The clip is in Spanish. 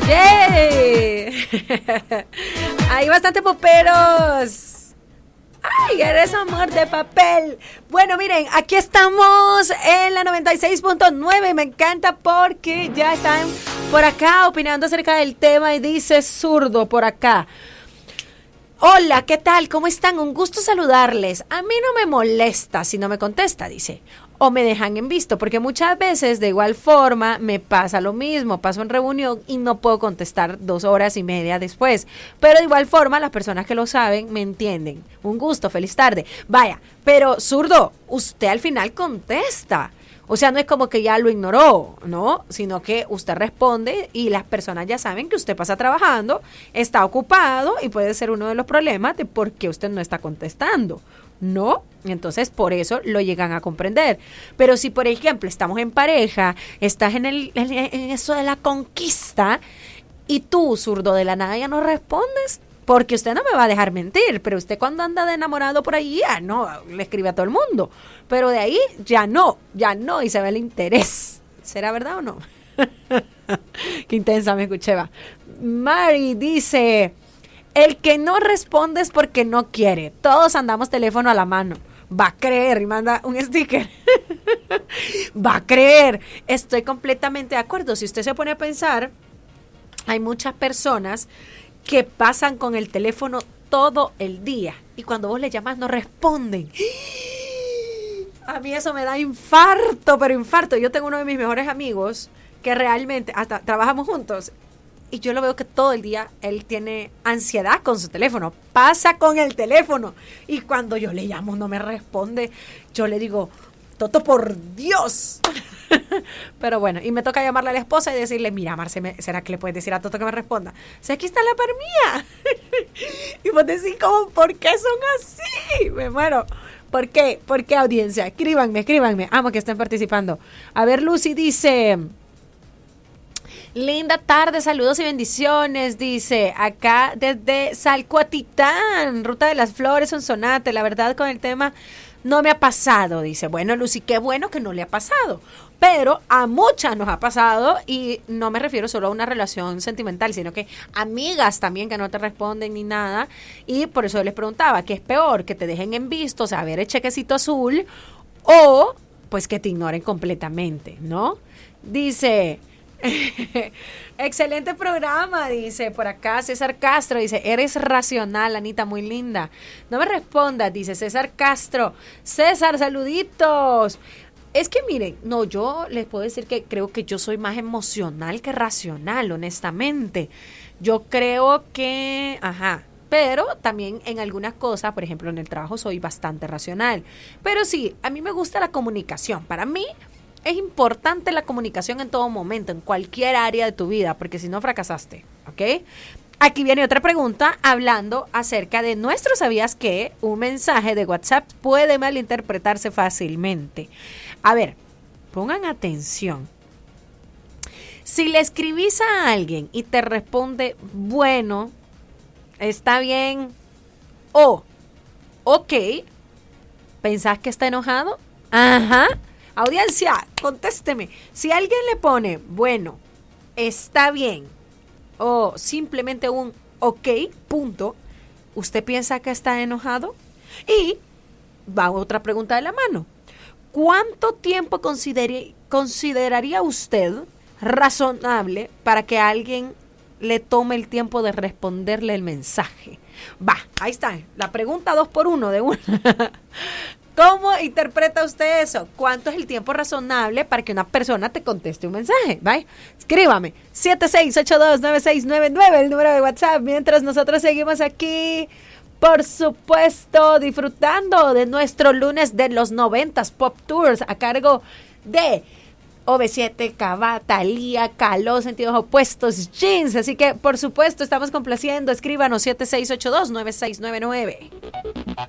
¡Yay! Hay bastante poperos. ¡Ay, eres amor de papel! Bueno, miren, aquí estamos en la 96.9. Me encanta porque ya están por acá opinando acerca del tema y dice Zurdo por acá. Hola, ¿qué tal? ¿Cómo están? Un gusto saludarles. A mí no me molesta si no me contesta, dice. O me dejan en visto, porque muchas veces de igual forma me pasa lo mismo. Paso en reunión y no puedo contestar 2 horas y media después. Pero de igual forma las personas que lo saben me entienden. Un gusto, feliz tarde. Vaya, pero Zurdo, usted al final contesta. O sea, no es como que ya lo ignoró, ¿no? Sino que usted responde y las personas ya saben que usted pasa trabajando, está ocupado y puede ser uno de los problemas de por qué usted no está contestando, ¿no? Entonces, por eso lo llegan a comprender. Pero si, por ejemplo, estamos en pareja, estás en eso de la conquista y tú, Zurdo, de la nada ya no respondes, porque usted no me va a dejar mentir, pero usted cuando anda de enamorado por ahí, ya no, le escribe a todo el mundo. Pero de ahí ya no, y se ve el interés. ¿Será verdad o no? Qué intensa me escuché, va. Mari dice, el que no responde es porque no quiere. Todos andamos teléfono a la mano. Va a creer y manda un sticker. Va a creer. Estoy completamente de acuerdo. Si usted se pone a pensar, hay muchas personas que pasan con el teléfono todo el día y cuando vos le llamas no responden. A mí eso me da infarto, pero infarto. Yo tengo uno de mis mejores amigos que realmente, hasta trabajamos juntos, y yo lo veo que todo el día él tiene ansiedad con su teléfono, pasa con el teléfono, y cuando yo le llamo no me responde. Yo le digo, Toto, por Dios. Pero bueno, y me toca llamarle a la esposa y decirle, mira, Marce, ¿será que le puedes decir a Toto que me responda? O sea, aquí está la par mía. Y vos decís, ¿cómo? ¿Por qué son así? Me muero. ¿Por qué? ¿Por qué, audiencia? Escríbanme. Amo que estén participando. A ver, Lucy dice, linda tarde, saludos y bendiciones, dice, acá desde Salcuatitán, Ruta de las Flores, Sonsonate. La verdad, con el tema no me ha pasado, dice. Bueno, Lucy, qué bueno que no le ha pasado, pero a muchas nos ha pasado, y no me refiero solo a una relación sentimental, sino que amigas también que no te responden ni nada, y por eso les preguntaba, ¿qué es peor? Que te dejen en visto, o sea, ver el chequecito azul, o pues que te ignoren completamente, ¿no? Dice, excelente programa, dice por acá César Castro, dice, eres racional, Anita, muy linda. No me respondas, dice César Castro. César, saluditos. Es que miren, no, yo les puedo decir que creo que yo soy más emocional que racional, honestamente. Yo creo que, pero también en algunas cosas, por ejemplo, en el trabajo soy bastante racional. Pero sí, a mí me gusta la comunicación. Para mí es importante la comunicación en todo momento, en cualquier área de tu vida, porque si no fracasaste, ¿ok? Aquí viene otra pregunta hablando acerca de nuestro ¿sabías qué? Un mensaje de WhatsApp puede malinterpretarse fácilmente. A ver, pongan atención. Si le escribís a alguien y te responde, bueno, está bien, o, ok, ¿pensás que está enojado? Ajá. Audiencia, contésteme. Si alguien le pone, bueno, está bien, o simplemente un ok, punto, ¿usted piensa que está enojado? Y va otra pregunta de la mano. ¿Cuánto tiempo consideraría usted razonable para que alguien le tome el tiempo de responderle el mensaje? Va, ahí está, la pregunta 2 por 1 de una. ¿Cómo interpreta usted eso? ¿Cuánto es el tiempo razonable para que una persona te conteste un mensaje? ¿Vale? Escríbame. 76829699, el número de WhatsApp. Mientras nosotros seguimos aquí, por supuesto, disfrutando de nuestro lunes de los 90s Pop Tours a cargo de OV7, Cava, Thalía, Caló, Sentidos Opuestos, Jeans. Así que, por supuesto, estamos complaciendo. Escríbanos 76829699.